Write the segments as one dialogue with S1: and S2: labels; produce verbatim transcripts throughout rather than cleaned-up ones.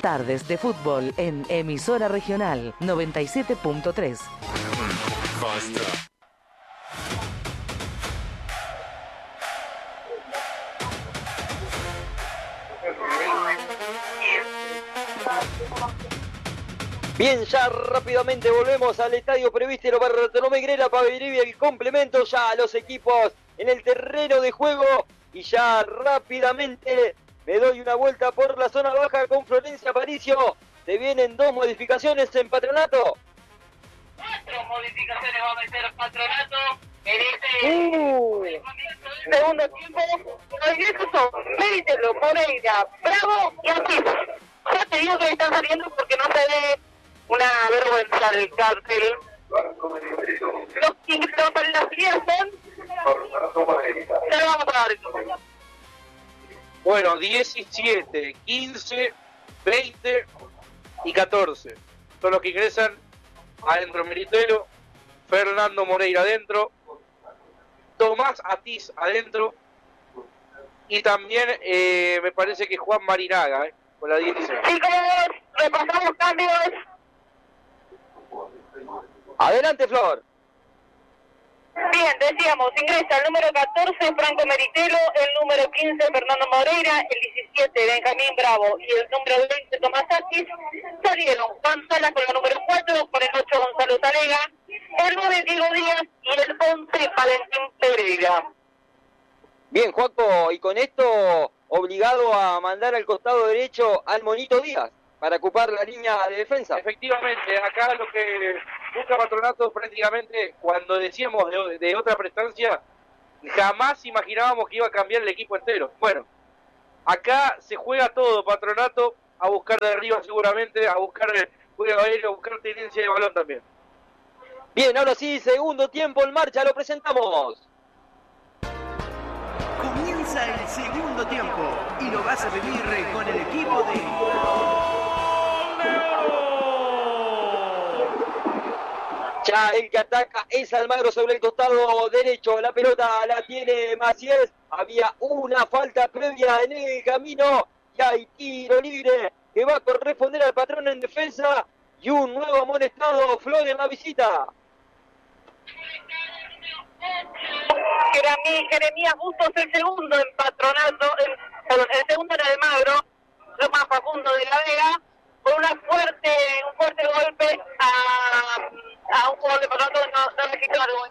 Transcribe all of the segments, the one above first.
S1: tardes de fútbol en Emisora Regional noventa y siete punto tres.
S2: Bien, ya rápidamente volvemos al estadio Presbítero Bartolomé Grela para vivir el complemento ya a los equipos en el terreno de juego. Y ya rápidamente me doy una vuelta por la zona baja con Florencia Aparicio. Se vienen dos modificaciones en Patronato.
S3: Cuatro modificaciones va a meter Patronato en este
S2: Uh.
S3: segundo tiempo. Los ingresos son Meritelo, Moreira, Bravo y Ortiz. Ya te digo que están saliendo porque no se ve una vergüenza del cartel. Los ingresos para las guías son... Ya lo vamos a dar esto.
S4: Bueno, diecisiete, quince, veinte y catorce. Son los que ingresan adentro. Meritelo, Fernando Moreira adentro, Tomás Atiz adentro y también eh, me parece que Juan Marinaga, eh, con la dieciséis.
S3: Chicos, repasamos cambios.
S2: Adelante, Flor.
S3: Bien, decíamos, ingresa el número catorce, Franco Meritelo, el número quince, Fernando Moreira, el diecisiete, Benjamín Bravo y el número veinte, Tomás Atis. Salieron Juan Salas con el número cuatro, con el ocho, Gonzalo Talega, el nueve, Diego Díaz y el once, Valentín Pereira.
S2: Bien, Juaco, y con esto obligado a mandar al costado derecho al Monito Díaz para ocupar la línea de defensa.
S4: Efectivamente, acá lo que busca Patronato prácticamente, cuando decíamos de, de otra prestancia, jamás imaginábamos que iba a cambiar el equipo entero. Bueno, acá se juega todo Patronato, a buscar de arriba seguramente, a buscar juego aéreo, a buscar tenencia de balón también.
S2: Bien, ahora sí, segundo tiempo en marcha, lo presentamos.
S5: Comienza el segundo tiempo y lo vas a vivir con el equipo de...
S2: Ya el que ataca es Almagro sobre el costado derecho. La pelota la tiene Macías. Había una falta previa en el camino. Y hay tiro libre que va a corresponder al patrón en defensa. Y un nuevo amonestado, Flor, en la visita.
S3: Jeremías Bustos, el segundo en Patronato. El, perdón, el segundo era de Magro. Tomás Facundo de la Vega. Con una fuerte, un fuerte golpe a, a un jugador de Patronato no, no mexicano.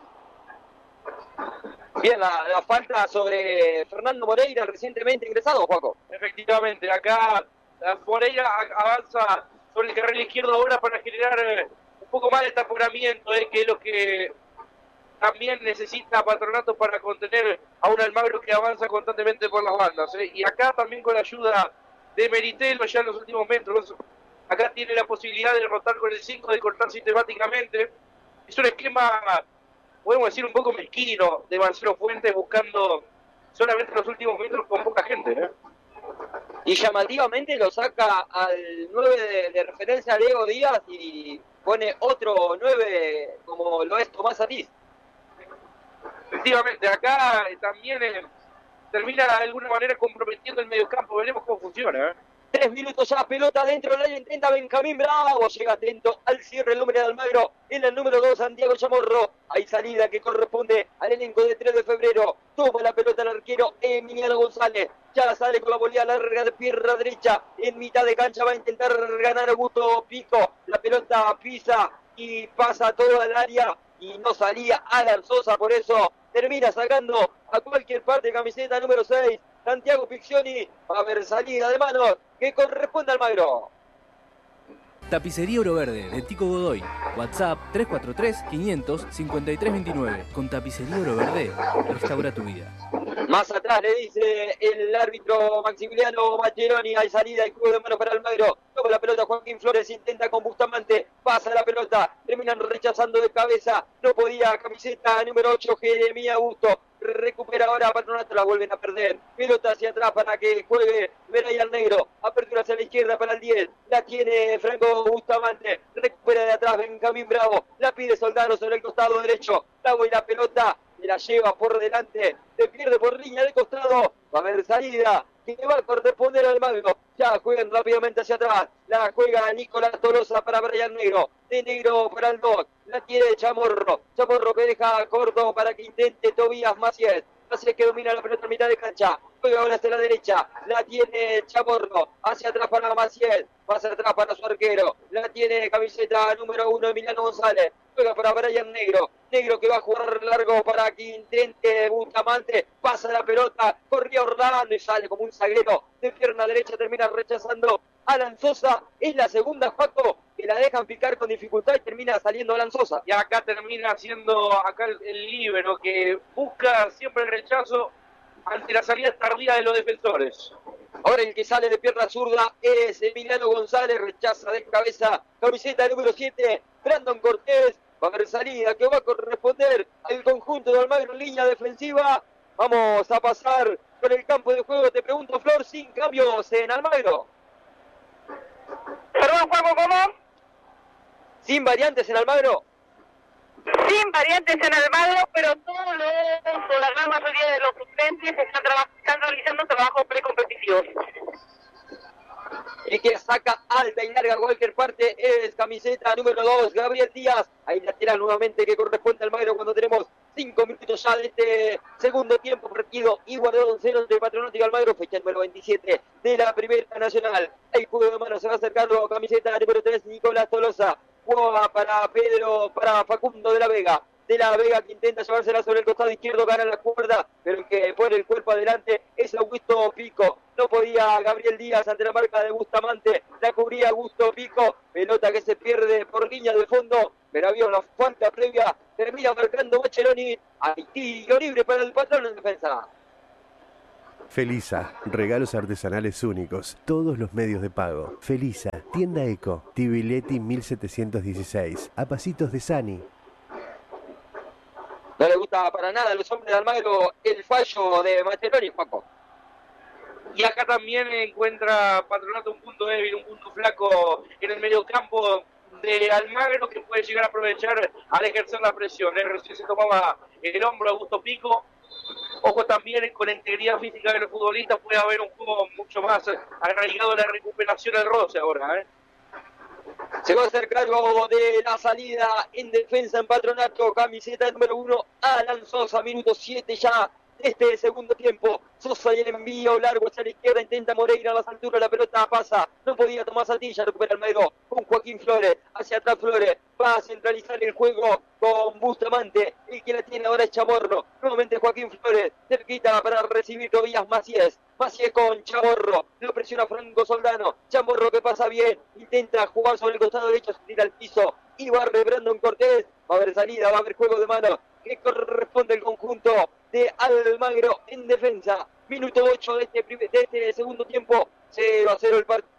S2: Bien, la, la falta sobre Fernando Moreira, recientemente ingresado, Juaco.
S4: Efectivamente, acá Moreira avanza sobre el carril izquierdo ahora para generar eh, un poco más de taponamiento, eh, que es lo que también necesita Patronato para contener a un Almagro que avanza constantemente por las bandas. Eh. Y acá también con la ayuda de Meritelo ya en los últimos metros, acá tiene la posibilidad de derrotar con el cinco, de cortar sistemáticamente. Es un esquema, podemos decir, un poco mezquino de Marcelo Fuentes, buscando solamente los últimos metros con poca gente. ¿eh?
S2: Y llamativamente lo saca al nueve de, de referencia Diego Díaz y pone otro nueve como lo es Tomás Atiz.
S4: Efectivamente, acá también eh, termina de alguna manera comprometiendo el mediocampo. Veremos cómo funciona. ¿eh?
S2: Tres minutos ya, pelota dentro del área, intenta Benjamín Bravo, llega atento al cierre el número de Almagro, en el número dos Santiago Chamorro, hay salida que corresponde al elenco de tres de febrero, toma la pelota el arquero Emiliano González, ya sale con la volea larga de pierna derecha, en mitad de cancha va a intentar ganar Augusto Pico, la pelota pisa y pasa todo el área y no salía Alan Sosa, por eso termina sacando a cualquier parte camiseta número seis, Santiago Piccioni, va a haber salida de manos que corresponde al Magro.
S6: Tapicería Oro Verde de Tico Godoy. WhatsApp tres cuatro tres, quinientos, cincuenta y tres veintinueve. Con Tapicería Oro Verde, restaura tu vida.
S2: Más atrás le dice el árbitro Maximiliano Maccheroni, hay salida y juego de mano para Almagro. Toma la pelota Joaquín Flores, intenta con Bustamante, pasa la pelota, terminan rechazando de cabeza, no podía, camiseta número ocho, Jeremías Busto, recupera ahora Patronato, la vuelven a perder, pelota hacia atrás para que juegue Brian Negro, apertura hacia la izquierda para el diez, la tiene Franco Bustamante, recupera de atrás Benjamín Bravo, la pide Soldano sobre el costado derecho, Bravo y la pelota se la lleva por delante, se pierde por línea de costado, va a haber salida que va a corresponder al Magro, Ya juegan rápidamente hacia atrás. La juega Nicolás Tolosa para Brian Negro. De Negro para el dos. La tiene Chamorro. Chamorro que deja corto para que intente Tobías Maciel. Maciel que domina la pelota en mitad de cancha. Juega ahora hacia la derecha. La tiene Chamorro. Hacia atrás para Maciel. Pasa atrás para su arquero. La tiene camiseta número uno Emiliano González. Juega para Brian Negro. Negro que va a jugar largo para que intente Bustamante. Pasa la pelota. Corría Orlando y sale como un zaguero. De pierna derecha termina rechazando Alan Sosa. Es la segunda, Paco, que la dejan picar con dificultad y termina saliendo Alan Sosa.
S4: Y acá termina siendo acá el, el líbero que busca siempre el rechazo ante la salida tardía de los defensores.
S2: Ahora el que sale de pierna zurda es Emiliano González. Rechaza de cabeza camiseta número siete. Brandon Cortés. Va a haber salida que va a corresponder al conjunto de Almagro en línea defensiva. Vamos a pasar por el campo de juego. Te pregunto, Flor, sin cambios en Almagro.
S3: Perdón, Juanjo, ¿cómo?
S2: Sin variantes en Almagro.
S3: Sin variantes en Almagro, pero todos los, o la gran mayoría de los suplentes están, están realizando trabajos precompetitivos.
S2: El que saca alta y larga cualquier parte es camiseta número dos, Gabriel Díaz. Ahí lateral nuevamente que corresponde al Almagro cuando tenemos cinco minutos ya de este segundo tiempo. Partido igualado en cero entre Patronato y Almagro, fecha número veintisiete de la Primera Nacional. El juego de mano se va acercando, camiseta número tres, Nicolás Tolosa. Juega para Pedro, para Facundo de la Vega. De la Vega que intenta llevársela sobre el costado izquierdo, gana la cuerda, pero el que pone el cuerpo adelante es Augusto Pico. No podía Gabriel Díaz ante la marca de Bustamante, la cubría Augusto Pico, pelota que se pierde por línea de fondo, pero había una falta previa, termina marcando Maccheroni, hay tiro libre para el Patrón en defensa.
S7: Felisa, regalos artesanales únicos, todos los medios de pago. Felisa, tienda Eco, Tibiletti mil setecientos dieciséis, a pasitos de Sani.
S2: No le gusta para nada a los hombres de Almagro el fallo de Maccheroni, Paco.
S4: Y acá también encuentra Patronato un punto débil, un punto flaco en el mediocampo de Almagro que puede llegar a aprovechar al ejercer la presión. El recién se tomaba el hombro Augusto Pico. Ojo también con la integridad física de los futbolistas, puede haber un juego mucho más arraigado en la recuperación del roce ahora, ¿eh?
S2: Se va a hacer cargo de la salida en defensa en Patronato, camiseta número uno, Alan Sosa, minuto siete ya de este segundo tiempo. Sosa y el envío largo hacia la izquierda, intenta Moreira a las alturas, la pelota pasa, no podía tomar Santilla, recupera Almagro con Joaquín Flores, hacia atrás Flores, va a centralizar el juego con Bustamante, el que la tiene ahora es Chamorro, nuevamente Joaquín Flores, cerquita para recibir Tobías Macías, Macías con Chamorro, lo presiona Franco Soldano, Chamorro que pasa bien, intenta jugar sobre el costado derecho, se tira al piso, y barre Brandon Cortés, va a haber salida, va a haber juego de mano, que corresponde al conjunto de Almagro en defensa. Minuto ocho de este, primer, de este segundo tiempo, cero a cero el partido.